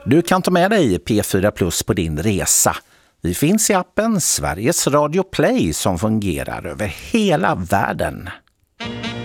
Du kan ta med dig P4 Plus på din resa. Vi finns i appen Sveriges Radio Play som fungerar över hela världen.